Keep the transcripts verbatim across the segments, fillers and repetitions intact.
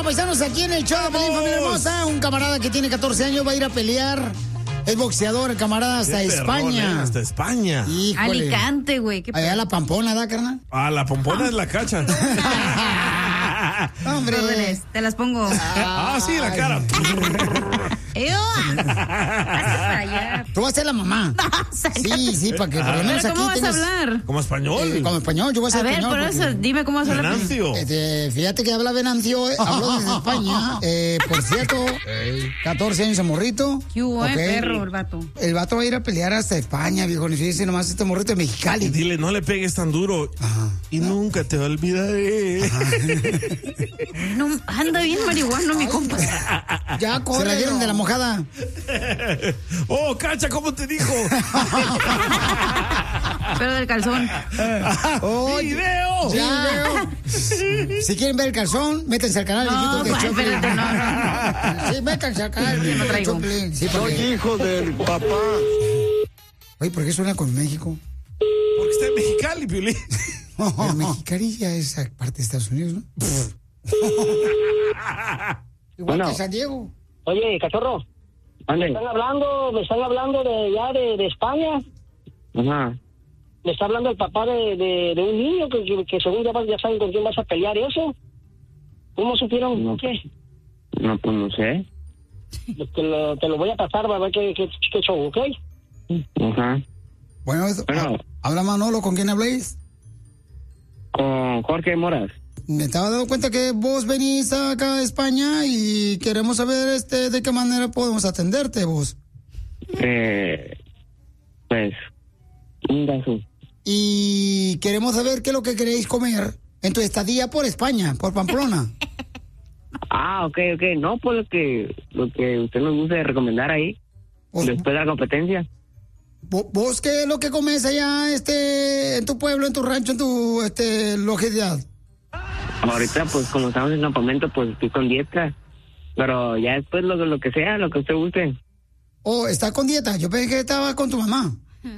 paisanos, aquí en el show de Pelín, familia hermosa. Un camarada que tiene catorce años va a ir a pelear. Es boxeador, el camarada, hasta Qué España. perrón, ¿eh? Hasta España. Híjole. Alicante, güey. ¿Qué Allá la Pampona, ¿da, carnal? Ah, la pompona es la cacha. Hombre. órdenes? Te las pongo. Ah, sí, la cara. ¡Eo! Hazte para allá. Tú vas a ser la mamá. Sí, sí, para que por lo menos ¿Pero aquí cómo vas tengas... a hablar? Como español. Eh, como español, yo voy a ser A ver, español. por porque- eso, dime cómo vas a hablar. Venancio. Este, fíjate que habla Venancio, eh, habló desde España. Eh, por cierto, catorce años de morrito. ¿Qué hubo, eh, Ok. perro, el vato? El vato va a ir a pelear hasta España, viejo. Ni fíjese nomás este morrito de Y Mexicali. dile, no le pegues tan duro. Ajá. Y nunca te olvidaré. No, anda bien marihuano, mi compa. Ya, Se la dieron de la mojada. Oh, cacha, ¿cómo te dijo? Pero del calzón. Oh, ¡Video! ya. Si quieren ver el calzón, métanse al canal. No, de pues, Choplin. espérate, no, no. Sí, métanse al canal. Yo no de traigo. Choplin. Sí, Soy porque... hijo del papá. Oye, ¿por qué suena con México? Porque está en Mexicali, Piolín. Pero Mexicali ya es parte de Estados Unidos, ¿no? Igual Bueno. que San Diego. Oye, cachorro, me Ande. están hablando, me están hablando de ya de, de España. Ajá. Me está hablando el papá de, de, de un niño que, que, que según ya, vas- ya saben con quién vas a pelear y eso. ¿Cómo supieron? No. ¿Qué? No, pues no sé. Te lo, te lo voy a pasar para ver qué, qué, qué show, ¿ok? Ajá. Bueno, eso- Bueno. habla Manolo, ¿con quién habléis? Con Jorge Moras. Me estaba dando cuenta que vos venís acá a España y queremos saber este de qué manera podemos atenderte vos. Eh, pues, un gaso. Y queremos saber qué es lo que queréis comer en tu estadía por España, por Pamplona. Ah, ok, ok. No, pues lo que, lo que usted nos guste recomendar ahí. Vos, Después de la competencia. vo- vos qué es lo que comes allá este en tu pueblo, en tu rancho, en tu este localidad. Ahorita, pues, como estamos en campamento, pues estoy con dieta. Pero ya después lo, lo que sea, lo que usted guste. Oh, está con dieta. Yo pensé que estaba con tu mamá.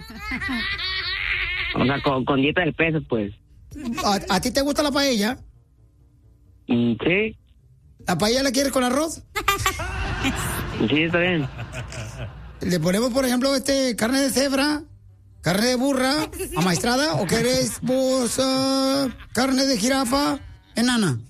O sea, con, con dieta del peso, pues. ¿A, a ti te gusta la paella? Mm, sí, ¿La paella la quieres con arroz? sí, está bien. Le ponemos, por ejemplo, este carne de cebra, carne de burra, amaestrada, o querés vos ah, carne de jirafa enana.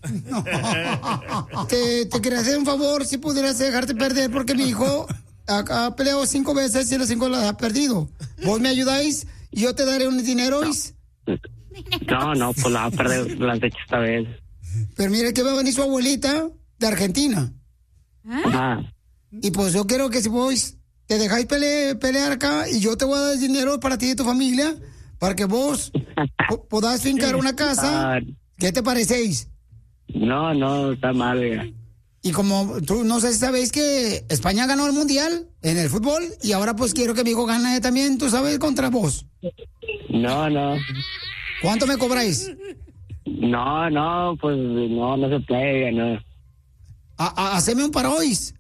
te, te quería hacer un favor si pudieras dejarte perder porque mi hijo ha, ha peleado cinco veces y las cinco las ha perdido. Vos me ayudáis y yo te daré un dinero. No, no, pues la va a perder la fecha esta vez. Pero mire que va a venir su abuelita de Argentina. Ajá. Y pues yo quiero que si vos te dejáis pele- pelear acá y yo te voy a dar dinero para ti y tu familia para que vos po- podás fincar una casa. Ah, ¿Qué te parecéis? no, no, está mal, oiga. Y como tú no sé si sabéis que España ganó el mundial en el fútbol y ahora pues quiero que mi hijo gane también, tú sabes, contra vos. No, no. ¿Cuánto me cobráis? No, no, pues no, no se puede, oiga, no. A, a- haceme un parois.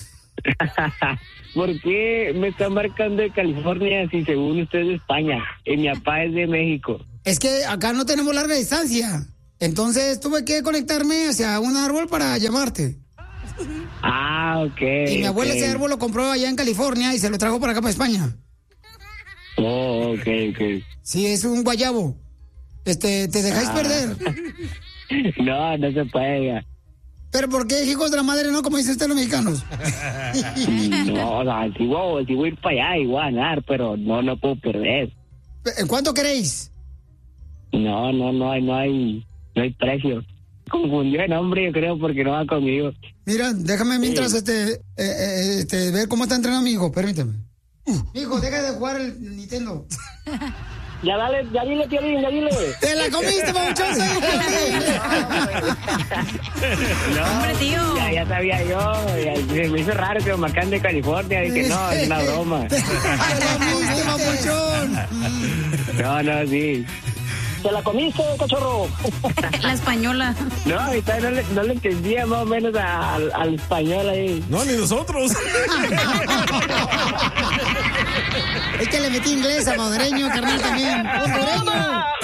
¿Por qué me está marcando de California si según usted es de España y mi papá es de México? Es que acá no tenemos larga distancia. Entonces tuve que conectarme hacia un árbol para llamarte. Ah, ok. Y mi abuela ok. ese árbol lo compró allá en California y se lo trajo para acá, para España. Oh, ok, ok. Sí, es un guayabo. Este, te dejáis Ah. perder. No, no se puede, oiga. Pero ¿por qué, hijos de la madre, no? Como dicen ustedes los mexicanos. No, o sea, si voy, si voy a ir para allá y voy a ganar, pero no, no puedo perder. ¿En cuánto queréis? No, no, no hay, no hay, no hay precio. Confundió el nombre, yo creo, porque no va conmigo. Mira, déjame mientras este, eh, eh, este, ver cómo está entrenando mi hijo, permíteme. Hijo, deja de jugar el Nintendo. Ya dale, ya dile, Piolín, ya dile. ¡Te la comiste, babuchón! Hombre, tío. Ya, ya sabía yo, ya, se me hizo raro que me marcan de California, dije, no, es una broma. ¡Te la comiste, babuchón! No, no, sí. ¿Te la comiste, cachorro? La española. No, ahorita no le, no le entendía más o menos a- al, al español ahí. No, ni nosotros. Es que le metí inglés a salvadoreño, carnal, también. ¡Hondureño!